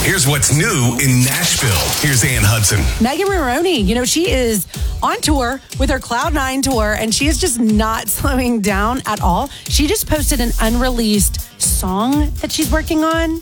Here's what's new in Nashville. Here's Ann Hudson. Megan Moroney, she is on tour with her Cloud9 tour, and she is just not slowing down at all. She just posted an unreleased song that she's working on.